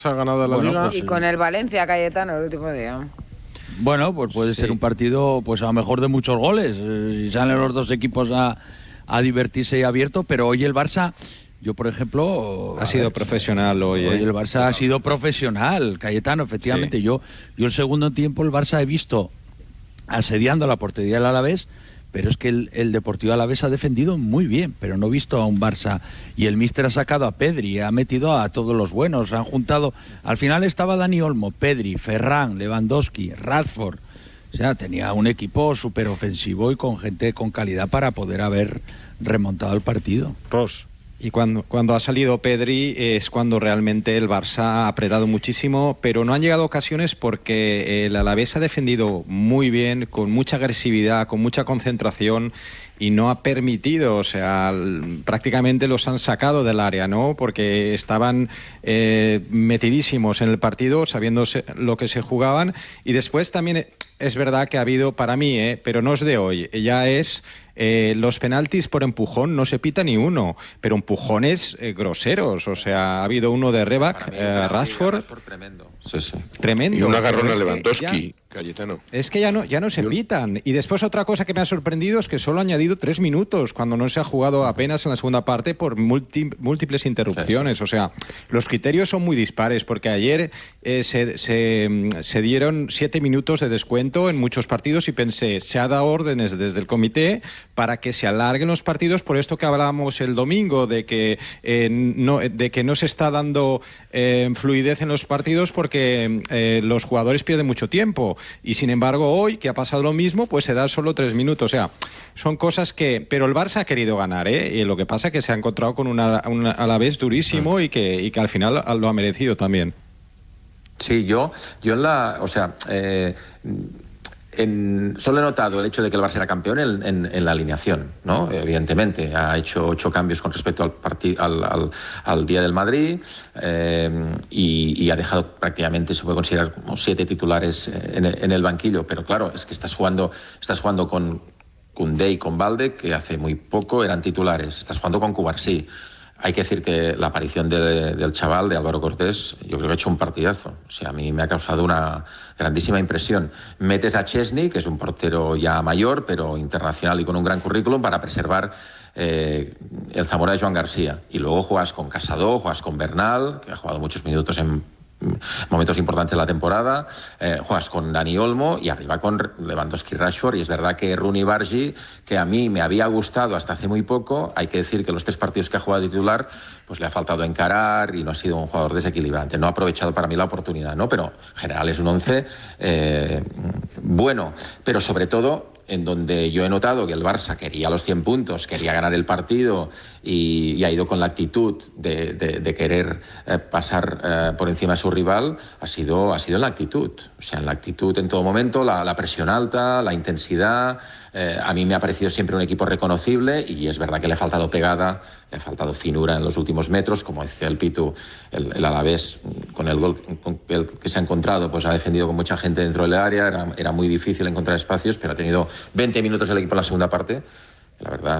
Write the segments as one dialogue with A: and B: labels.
A: ha ganado la Liga.
B: Pues, y con el Valencia, Cayetano, el último día.
C: Bueno, pues puede ser un partido, pues a lo mejor de muchos goles. Si salen los dos equipos a divertirse y abierto, pero hoy el Barça, yo por ejemplo...
D: Ha sido profesional hoy.
C: Hoy el Barça ha sido profesional, Cayetano, efectivamente.
D: Sí.
C: Yo el segundo tiempo el Barça he visto asediando la portería del Alavés, pero es que el Deportivo Alavés ha defendido muy bien, pero no he visto a un Barça. Y el míster ha sacado a Pedri, ha metido a todos los buenos, han juntado... Al final estaba Dani Olmo, Pedri, Ferran, Lewandowski, Rashford. O sea, tenía un equipo súper ofensivo y con gente con calidad para poder haber remontado el partido.
A: Ross.
D: Y cuando ha salido Pedri es cuando realmente el Barça ha apretado muchísimo, pero no han llegado ocasiones porque el Alavés ha defendido muy bien, con mucha agresividad, con mucha concentración, y no ha permitido, o sea, prácticamente los han sacado del área, ¿no? Porque estaban metidísimos en el partido, sabiendo lo que se jugaban. Y después también es verdad que ha habido, para mí, pero no es de hoy, ya es... los penaltis por empujón no se pita ni uno, pero empujones groseros. O sea, ha habido uno de Rebac, Rashford.
E: Tremendo. Sí, sí.
D: Tremendo.
F: Y un agarrón a Lewandowski, Cayetano.
D: Es que ya no se pitan. Y después otra cosa que me ha sorprendido es que solo ha añadido 3 minutos cuando no se ha jugado apenas en la segunda parte por múltiples interrupciones. Sí. O sea, los criterios son muy dispares porque ayer se dieron 7 minutos de descuento en muchos partidos y pensé, se ha dado órdenes desde el comité para que se alarguen los partidos por esto que hablábamos el domingo, de que no se está dando fluidez en los partidos porque los jugadores pierden mucho tiempo. Y sin embargo hoy, que ha pasado lo mismo, pues se da solo 3 minutos. O sea, son cosas que... Pero el Barça ha querido ganar, Y lo que pasa es que se ha encontrado con un Alavés durísimo y que al final lo ha merecido también.
E: Sí, yo en la... O sea... solo he notado el hecho de que el Barça era campeón en la alineación, ¿no? Evidentemente, ha hecho 8 cambios con respecto al día del Madrid y ha dejado prácticamente, se puede considerar como 7 titulares en el banquillo, pero claro, es que estás jugando con Koundé y con Balde, que hace muy poco eran titulares, estás jugando con Cubarsí. Hay que decir que la aparición del chaval, de Álvaro Cortés, yo creo que ha hecho un partidazo. O sea, a mí me ha causado una grandísima impresión. Metes a Chesney, que es un portero ya mayor, pero internacional y con un gran currículum, para preservar el Zamora de Joan García. Y luego juegas con Casado, juegas con Bernal, que ha jugado muchos minutos en momentos importantes de la temporada, juegas con Dani Olmo y arriba con Lewandowski y Rashford, y es verdad que Rooney Bargi, que a mí me había gustado hasta hace muy poco, hay que decir que los 3 partidos que ha jugado de titular pues le ha faltado encarar y no ha sido un jugador desequilibrante, no ha aprovechado para mí la oportunidad, ¿no? Pero en general es un 11 bueno, pero sobre todo en donde yo he notado que el Barça quería los 100 puntos, quería ganar el partido y ha ido con la actitud de querer pasar por encima de su rival, ha sido en la actitud. O sea, en la actitud en todo momento, la presión alta, la intensidad. A mí me ha parecido siempre un equipo reconocible y es verdad que le ha faltado pegada, le ha faltado finura en los últimos metros, como decía el Pitu, el Alavés con el gol que se ha encontrado, pues ha defendido con mucha gente dentro del área, era muy difícil encontrar espacios, pero ha tenido 20 minutos el equipo en la segunda parte. La verdad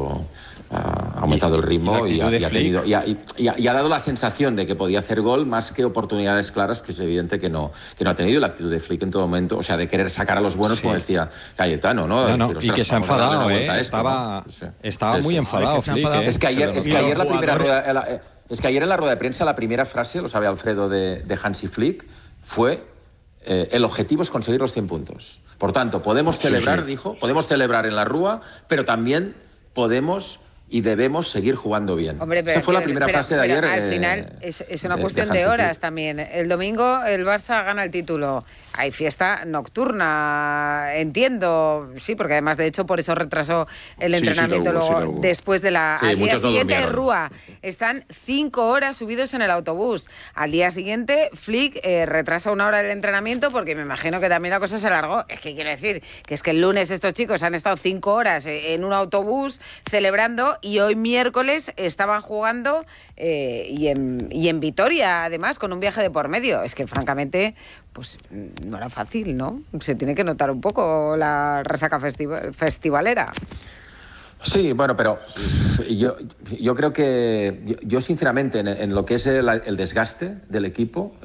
E: ha aumentado el ritmo y ha dado la sensación de que podía hacer gol más que oportunidades claras, que es evidente que no ha tenido. La actitud de Flick en todo momento, o sea, de querer sacar a los buenos, como decía Cayetano, ¿no?
D: Decir, y que se ha enfadado, estaba muy enfadado Flick.
E: Es que ayer la primera rueda... Es que ayer en la rueda de prensa la primera frase, lo sabe Alfredo, de Hansi Flick, fue el objetivo es conseguir los 100 puntos. Por tanto, podemos celebrar, dijo, podemos celebrar en la Rúa, pero también podemos y debemos seguir jugando bien.
B: Hombre,
E: esa fue la primera frase de ayer.
B: Al final es una cuestión de horas también. El domingo el Barça gana el título. Hay fiesta nocturna, entiendo, sí, porque además de hecho por eso retrasó el entrenamiento luego después de la... al día siguiente de Rúa están 5 horas subidos en el autobús. Al día siguiente Flick retrasa 1 hora el entrenamiento porque me imagino que también la cosa se alargó. Es que quiero decir que es que el lunes estos chicos han estado 5 horas en un autobús celebrando y hoy miércoles estaban jugando y en Vitoria, además, con un viaje de por medio. Es que francamente pues no era fácil, ¿no? Se tiene que notar un poco la resaca festivalera.
E: Sí, bueno, pero yo creo que yo sinceramente en lo que es el desgaste del equipo